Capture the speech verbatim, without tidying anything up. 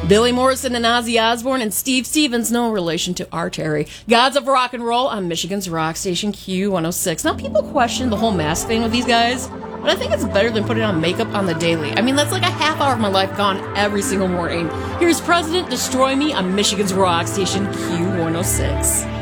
Billy Morrison and Ozzy Osbourne and Steve Stevens, no relation to our Terry. Gods of Rock and Roll on Michigan's rock station Q one oh six. Now, people question the whole mask thing with these guys, but I think it's better than putting on makeup on the daily. I mean, that's like a half hour of my life gone every single morning. Here's President Destroy Me on Michigan's rock station Q one oh six.